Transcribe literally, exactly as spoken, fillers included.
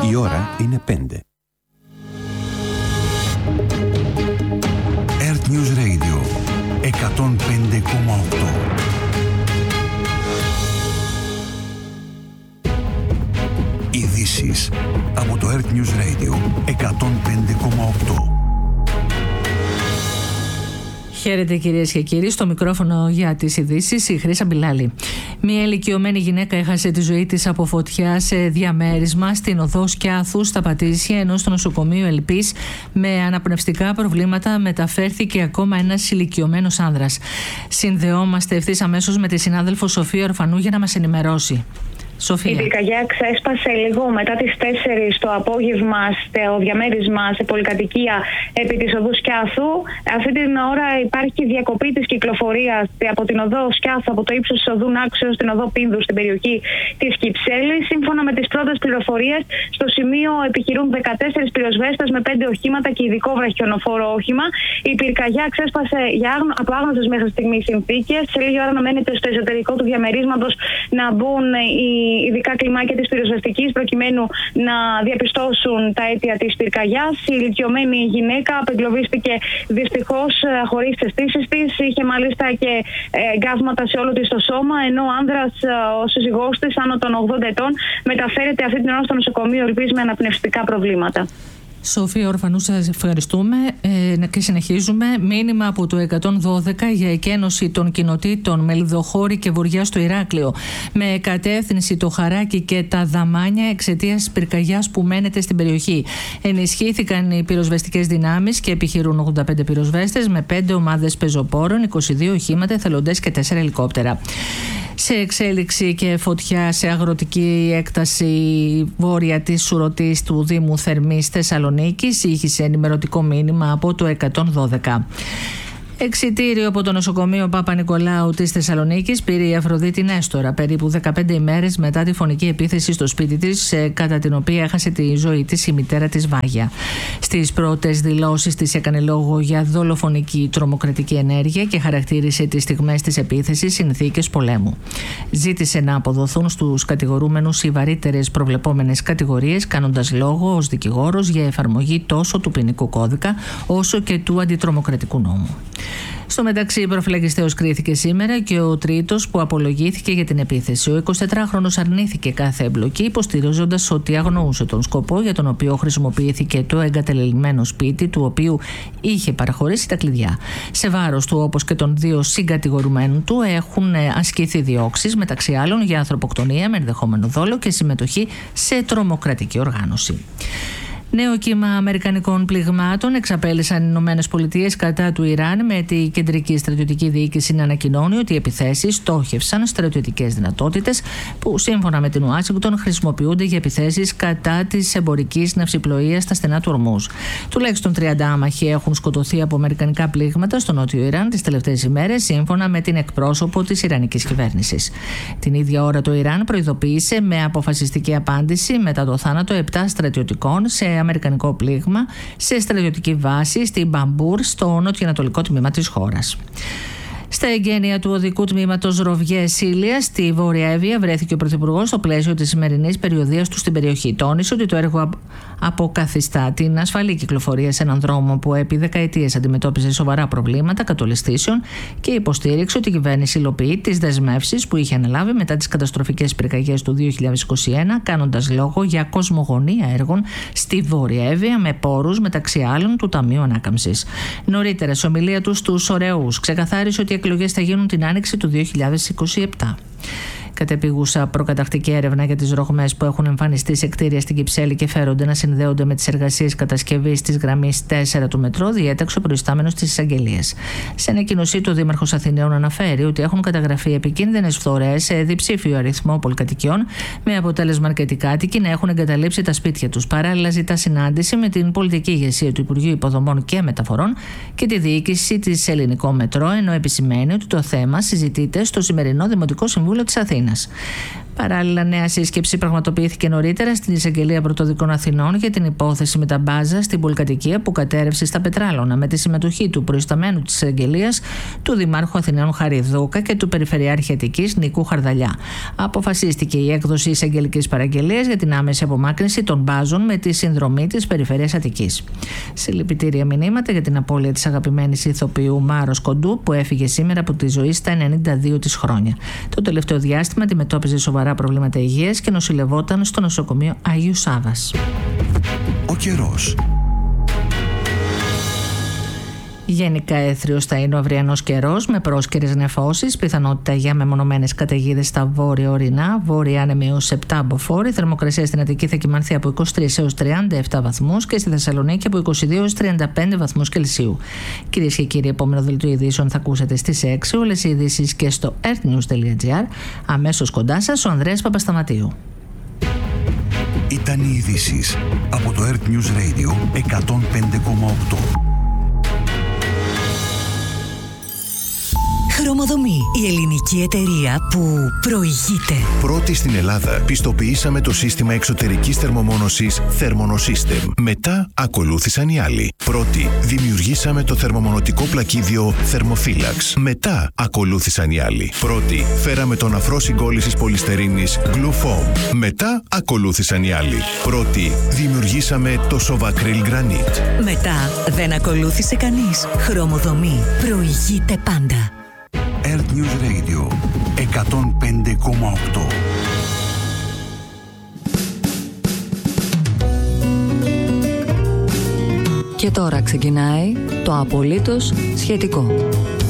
Η ώρα είναι πέντε. Earth News Radio εκατόν πέντε κόμμα οκτώ. Ειδήσεις από το Earth News Radio εκατόν πέντε κόμμα οκτώ. Χαίρετε κυρίες και κύριοι, στο μικρόφωνο για τις ειδήσεις η Χρύσα Μπιλάλη. Μια ηλικιωμένη γυναίκα έχασε τη ζωή της από φωτιά σε διαμέρισμα στην οδό Σκιάθου στα Πατήσια, ενώ στο νοσοκομείο Ελπής με αναπνευστικά προβλήματα μεταφέρθηκε ακόμα ένας ηλικιωμένος άνδρας. Συνδεόμαστε ευθύς αμέσως με τη συνάδελφο Σοφία Ορφανού για να μας ενημερώσει. Σοφία. Η πυρκαγιά ξέσπασε λίγο μετά τις τέσσερις το απόγευμα στο διαμέρισμα σε πολυκατοικία επί της οδού Σκιάθου. Αυτή την ώρα υπάρχει διακοπή της κυκλοφορίας από την οδό Σκιάθου, από το ύψος της οδού Νάξου στην οδό Πίνδου στην περιοχή της Κυψέλης. Σύμφωνα με τις πρώτες πληροφορίες, στο σημείο επιχειρούν δεκατέσσερις πυροσβέστες με πέντε οχήματα και ειδικό βραχιονοφόρο όχημα. Η πυρκαγιά ξέσπασε για άγνω, από άγνωστες μέχρι στιγμή συνθήκες. Σε λίγη ώρα αναμένεται στο εσωτερικό του διαμερίσματος να μπουν οι ειδικά κλιμάκια της πυροσβεστικής προκειμένου να διαπιστώσουν τα αίτια της πυρκαγιάς. Η ηλικιωμένη γυναίκα απεγκλωβίστηκε δυστυχώς χωρίς τις αισθήσεις της. Είχε μάλιστα και εγκάβματα σε όλο της το σώμα, ενώ ο άνδρας, ο σύζυγός της, άνω των ογδόντα ετών, μεταφέρεται αυτή την ώρα στο νοσοκομείο Ελπής με αναπνευστικά προβλήματα. Σοφία Ορφανού, σας ευχαριστούμε ε, και συνεχίζουμε. Μήνυμα από το εκατόν δώδεκα για εκένωση των κοινοτήτων Μελιδοχώρη και Βοριά στο Ηράκλειο με κατεύθυνση το Χαράκι και τα Δαμάνια εξαιτίας της πυρκαγιάς που μένεται στην περιοχή. Ενισχύθηκαν οι πυροσβεστικές δυνάμεις και επιχειρούν ογδόντα πέντε πυροσβέστες με πέντε ομάδες πεζοπόρων, είκοσι δύο οχήματα, εθελοντές και τέσσερα ελικόπτερα. Σε εξέλιξη και φωτιά σε αγροτική έκταση βόρεια της Σουρωτής του Δήμου Θερμής Θεσσαλονίκης, ήχησε ενημερωτικό μήνυμα από το εκατόν δώδεκα. Εξιτήριο από το νοσοκομείο Παπα-Νικολάου της Θεσσαλονίκης πήρε η Αφροδίτη Νέστορα περίπου δεκαπέντε ημέρες μετά τη φωνική επίθεση στο σπίτι της, κατά την οποία έχασε τη ζωή της η μητέρα της Βάγια. Στις πρώτες δηλώσεις της έκανε λόγο για δολοφονική τρομοκρατική ενέργεια και χαρακτήρισε τις στιγμές της επίθεσης συνθήκες πολέμου. Ζήτησε να αποδοθούν στους κατηγορούμενους οι βαρύτερες προβλεπόμενες κατηγορίες, κάνοντας λόγο ως δικηγόρος για εφαρμογή τόσο του ποινικού κώδικα όσο και του αντιτρομοκρατικού νόμου. Στο μεταξύ, προφυλακιστέως κρίθηκε σήμερα και ο τρίτος που απολογήθηκε για την επίθεση. Ο εικοσιτετράχρονος αρνήθηκε κάθε εμπλοκή, υποστηρίζοντας ότι αγνοούσε τον σκοπό για τον οποίο χρησιμοποιήθηκε το εγκατελελειμμένο σπίτι, του οποίου είχε παραχωρήσει τα κλειδιά. Σε βάρος του, όπως και των δύο συγκατηγορουμένων του, έχουν ασκηθεί διώξεις, μεταξύ άλλων για ανθρωποκτονία με ενδεχόμενο δόλο και συμμετοχή σε τρομοκρατική οργάνωση. Νέο κύμα αμερικανικών πληγμάτων εξαπέλυσαν οι Ηνωμένες Πολιτείες κατά του Ιράν, με τη κεντρική στρατιωτική διοίκηση να ανακοινώνει ότι οι επιθέσεις στόχευσαν στρατιωτικές δυνατότητες που σύμφωνα με την Ουάσιγκτον χρησιμοποιούνται για επιθέσεις κατά της εμπορικής ναυσιπλοείας στα στενά του Ορμούζ. Τουλάχιστον τριάντα άμαχοι έχουν σκοτωθεί από αμερικανικά πλήγματα στο νότιο Ιράν τις τελευταίες ημέρες, σύμφωνα με την εκπρόσωπο της Ιρανικής κυβέρνησης. Την ίδια ώρα το Ιράν προειδοποίησε με αποφασιστική απάντηση μετά το θάνατο επτά στρατιωτικών σε αμερικανικό πλήγμα σε στρατιωτική βάση στην Μπαμπούρ, στο νοτιοανατολικό τμήμα της χώρας. Στα εγγένεια του οδικού τμήματος Ροβιέ-Σίλια, στη Βόρεια Εύβοια, βρέθηκε ο Πρωθυπουργός στο πλαίσιο της σημερινής περιοδείας του στην περιοχή. Τόνισε ότι το έργο αποκαθιστά την ασφαλή κυκλοφορία σε έναν δρόμο που επί δεκαετίες αντιμετώπιζε σοβαρά προβλήματα κατολιστήσεων και υποστήριξε ότι η κυβέρνηση υλοποιεί τις δεσμεύσεις που είχε αναλάβει μετά τις καταστροφικές πυρκαγιές του δύο χιλιάδες είκοσι ένα, κάνοντας λόγο για κοσμογονία έργων στη Βόρεια Εύβοια με πόρους μεταξύ άλλων του Ταμείου Ανάκαμψης. Νωρίτερα, σε ομιλία του στους Ωρεούς, ξεκαθάρισε ότι οι εκλογές θα γίνουν την άνοιξη του δύο χιλιάδες είκοσι επτά. Κατεπίγουσα προκαταρκτική έρευνα για τις ρογμές που έχουν εμφανιστεί σε κτίρια στην Κυψέλη και φέρονται να συνδέονται με τις εργασίες κατασκευής της γραμμής τέσσερα του μετρό, διέταξε ο προϊστάμενος της εισαγγελίας. Σε ανακοίνωσή του, ο Δήμαρχος Αθηναίων αναφέρει ότι έχουν καταγραφεί επικίνδυνες φθορές σε διψήφιο αριθμό πολυκατοικιών, με αποτέλεσμα αρκετοί κάτοικοι να έχουν εγκαταλείψει τα σπίτια τους. Παράλληλα, ζητά συνάντηση με την πολιτική ηγεσία του Υπουργείου Υποδομών και Μεταφορών και τη διοίκηση της Ελληνικό Μετρό, ενώ επισημαίνει ότι το θέμα συζητείται στο σημερινό Δημοτικό Συμβούλιο της Αθήνας. Παράλληλα, νέα σύσκεψη πραγματοποιήθηκε νωρίτερα στην Εισαγγελία Πρωτοδικών Αθηνών για την υπόθεση με τα μπάζα στην πολυκατοικία που κατέρρευσε στα Πετράλωνα, με τη συμμετοχή του προϊσταμένου της Εισαγγελίας, του Δημάρχου Αθηναίων Χαριδούκα και του Περιφερειάρχη Αττικής Νίκου Χαρδαλιά. Αποφασίστηκε η έκδοση εισαγγελικής παραγγελίας για την άμεση απομάκρυνση των μπάζων με τη συνδρομή της Περιφερειάς Αττικής. Συλληπιτήρια μηνύματα για την απώλεια της αγαπημένης ηθοποιού Μάρος Κοντού, που έφυγε σήμερα από τη ζωή στα ενενήντα δύο της χρόνια. Το τελευταίο διάστημα αντιμετώπιζε σοβαρά προβλήματα υγείας και νοσηλευόταν στο νοσοκομείο Αγίου Σάββας. Ο καιρός. Γενικά έθριος θα είναι ο αυριανός καιρός με πρόσκαιρες νεφώσεις, πιθανότητα για μεμονωμένες καταιγίδες στα βόρεια ορεινά, βόρεια άνεμη έως επτά μποφόρ. Η θερμοκρασία στην Αττική θα κυμανθεί από είκοσι τρεις έως τριάντα επτά βαθμούς και στη Θεσσαλονίκη από είκοσι δύο έως τριάντα πέντε βαθμούς Κελσίου. Κυρίες και κύριοι, επόμενο δελτίο ειδήσεων θα ακούσετε στις έξι. Όλες οι ειδήσεις και στο earthnews τελεία gr. Αμέσως κοντά σας ο Ανδρέας Παπασταματίου. Ήταν οι ειδήσεις από το Earth News Radio εκατόν πέντε κόμμα οκτώ. Χρωμοδομή, η ελληνική εταιρεία που προηγείται. Πρώτη στην Ελλάδα πιστοποιήσαμε το σύστημα εξωτερικής θερμομόνωσης Thermonosystem. Μετά ακολούθησαν οι άλλοι. Πρώτη δημιουργήσαμε το θερμομονωτικό πλακίδιο Thermophilax. Μετά ακολούθησαν οι άλλοι. Πρώτη φέραμε τον αφρό συγκόλλησης πολυστερίνης Glufoam. Μετά ακολούθησαν οι άλλοι. Πρώτη δημιουργήσαμε το Sovacryl Granite. Μετά δεν ακολούθησε κανείς. Χρωμοδομή προηγείται πάντα. Earth News Radio εκατόν πέντε κόμμα οκτώ. Και τώρα ξεκινάει το απολύτως σχετικό.